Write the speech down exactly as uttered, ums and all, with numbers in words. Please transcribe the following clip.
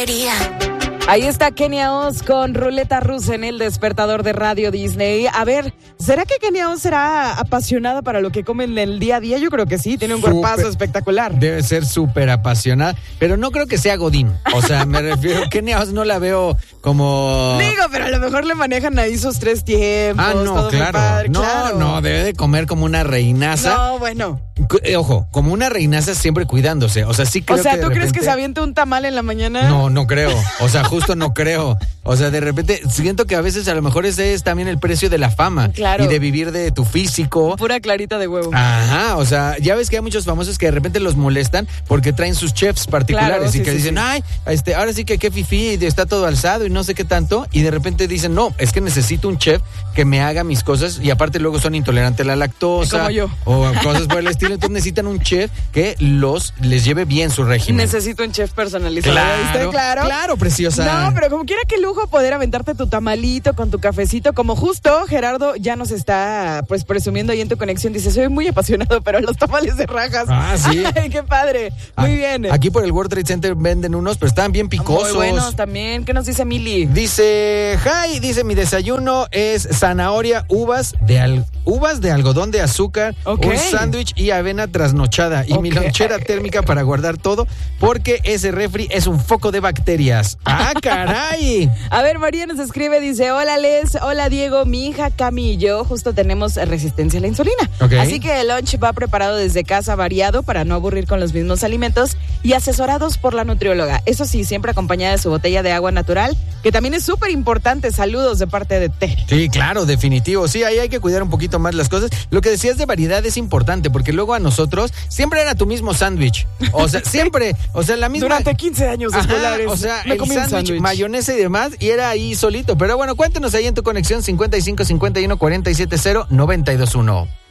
quería. Ahí está Kenia Oz con Ruleta Rusa en el despertador de Radio Disney. A ver, ¿será que Kenia Oz será apasionada para lo que comen en el día a día? Yo creo que sí, tiene un Súper, cuerpazo espectacular. Debe ser súper apasionada, pero no creo que sea godín. O sea, me refiero, Kenia Oz no la veo como... Digo, pero a lo mejor le manejan ahí sus tres tiempos. Ah, no, todo claro. padre, no, claro. no, debe de comer como una reinaza. No, bueno. Eh, Ojo, como una reinaza siempre cuidándose. O sea, sí creo O sea, que de ¿tú crees repente... que se avienta un tamal en la mañana? No, no creo. O sea, justo no creo. O sea, de repente siento que a veces a lo mejor ese es también el precio de la fama. Claro. Y de vivir de tu físico. Pura clarita de huevo. Ajá, o sea, ya ves que hay muchos famosos que de repente los molestan porque traen sus chefs particulares. Claro, y sí, que sí, dicen, sí. ay, este, ahora sí que qué fifí, está todo alzado y no sé qué tanto. Y de repente dicen, no, es que necesito un chef que me haga mis cosas. Y aparte luego son intolerantes a la lactosa. Como yo. O cosas por el estilo. Entonces necesitan un chef que los les lleve bien su régimen. Necesito un chef personalizado. Claro, ¿Viste? Claro. Claro, preciosa. No, pero como quiera, qué lujo poder aventarte tu tamalito con tu cafecito. Como justo Gerardo ya nos está pues presumiendo ahí en tu conexión. Dice, soy muy apasionado, pero los tamales de rajas. Ah, sí. Ay, qué padre. Muy Ah, bien. Aquí por el World Trade Center venden unos, pero están bien picosos. Muy buenos también. ¿Qué nos dice Mili? Dice, hi, dice, mi desayuno es zanahoria, uvas de al, uvas de algodón de azúcar, Ok. un sándwich y avena trasnochada y mi Ok. lonchera térmica para guardar todo porque ese refri es un foco de bacterias. ¡Ah, caray! A ver, María nos escribe, dice, hola Les, hola Diego, mi hija Cami y yo justo tenemos resistencia a la insulina. Ok. Así que el lunch va preparado desde casa, variado para no aburrir con los mismos alimentos y asesorados por la nutrióloga. Eso sí, siempre acompañada de su botella de agua natural, que también es súper importante. Saludos de parte de T. Sí, claro, definitivo. Sí, ahí hay que cuidar un poquito más las cosas. Lo que decías de variedad es importante porque luego a nosotros siempre era tu mismo sándwich. O sea, siempre, o sea, la misma... Durante quince años Ajá, escolares. o sea, me el comí un sándwich, sándwich. mayonesa y demás, y era ahí solito. Pero bueno, cuéntenos ahí en tu conexión cincuenta y cinco cincuenta y uno cuarenta y siete cero noventa y dos uno.